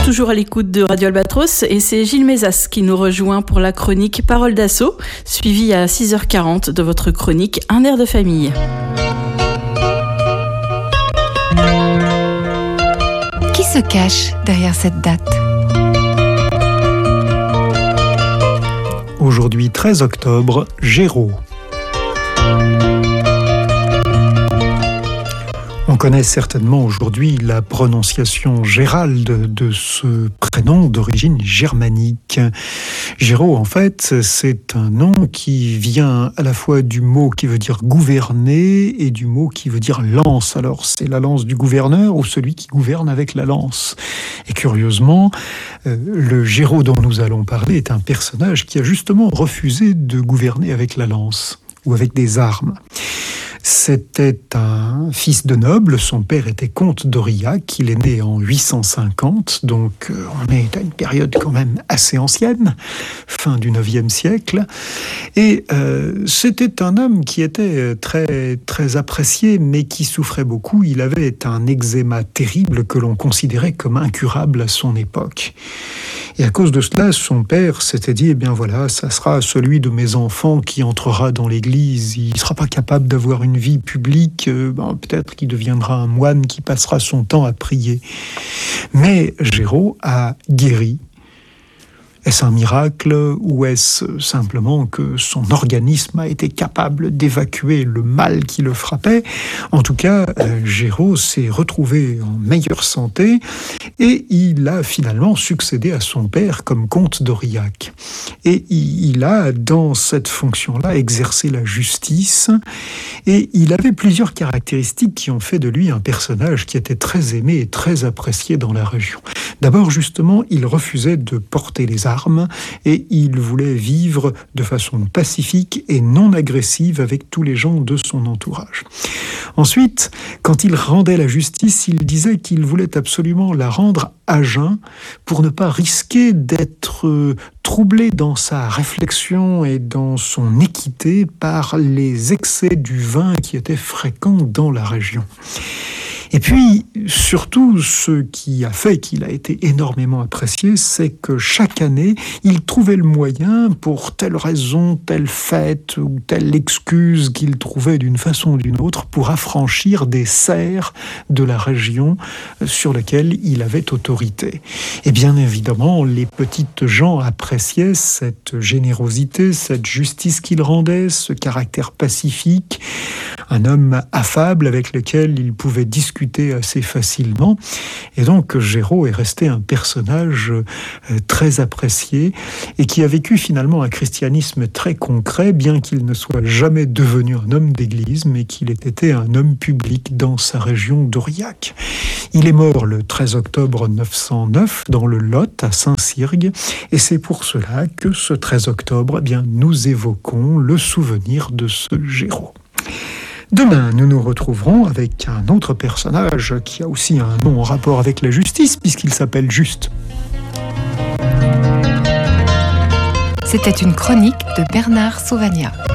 Toujours à l'écoute de Radio Albatros et c'est Gilles Mézas qui nous rejoint pour la chronique Parole d'assaut, suivie à 6h40 de votre chronique Un air de famille. Qui se cache derrière cette date ? Aujourd'hui 13 octobre, Géraud. On connaît certainement aujourd'hui la prononciation Gérald de ce prénom d'origine germanique. Géraud, en fait, c'est un nom qui vient à la fois du mot qui veut dire gouverner et du mot qui veut dire lance. Alors, c'est la lance du gouverneur ou celui qui gouverne avec la lance. Et curieusement, le Géraud dont nous allons parler est un personnage qui a justement refusé de gouverner avec la lance ou avec des armes. C'était un fils de noble, son père était comte d'Aurillac, il est né en 850, donc on est à une période quand même assez ancienne, fin du 9e siècle. Et c'était un homme qui était très, très apprécié, mais qui souffrait beaucoup. Il avait un eczéma terrible que l'on considérait comme incurable à son époque. Et à cause de cela, son père s'était dit, eh bien voilà, ça sera celui de mes enfants qui entrera dans l'église, il ne sera pas capable d'avoir une vie publique, peut-être qu'il deviendra un moine qui passera son temps à prier. Mais Géraud a guéri. Est-ce un miracle ou est-ce simplement que son organisme a été capable d'évacuer le mal qui le frappait ? En tout cas, Géraud s'est retrouvé en meilleure santé et il a finalement succédé à son père comme comte d'Aurillac. Et il a, dans cette fonction-là, exercé la justice et il avait plusieurs caractéristiques qui ont fait de lui un personnage qui était très aimé et très apprécié dans la région. D'abord, justement, il refusait de porter les armes et il voulait vivre de façon pacifique et non agressive avec tous les gens de son entourage. Ensuite, quand il rendait la justice, il disait qu'il voulait absolument la rendre à jeun pour ne pas risquer d'être troublé dans sa réflexion et dans son équité par les excès du vin qui étaient fréquents dans la région. Et puis, surtout, ce qui a fait qu'il a été énormément apprécié, c'est que chaque année, il trouvait le moyen, pour telle raison, telle fête ou telle excuse qu'il trouvait d'une façon ou d'une autre, pour affranchir des serfs de la région sur laquelle il avait autorité. Et bien évidemment, les petites gens appréciaient cette générosité, cette justice qu'il rendait, ce caractère pacifique, un homme affable avec lequel il pouvait discuter assez facilement. Et donc, Géraud est resté un personnage très apprécié et qui a vécu finalement un christianisme très concret, bien qu'il ne soit jamais devenu un homme d'église, mais qu'il ait été un homme public dans sa région d'Aurillac. Il est mort le 13 octobre 909 dans le Lot, à Saint-Syrgue, et c'est pour cela que ce 13 octobre, nous évoquons le souvenir de ce Géraud. Demain, nous nous retrouverons avec un autre personnage qui a aussi un nom en rapport avec la justice, puisqu'il s'appelle Juste. C'était une chronique de Bernard Sauvagnat.